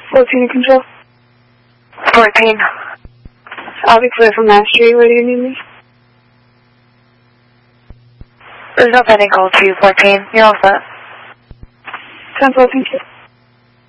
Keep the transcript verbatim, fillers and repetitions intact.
fourteen in control. fourteen. I'll be clear from Mass Street. Where do you need me? There's no pending call to you, fourteen. You're all set. ten four, thank you.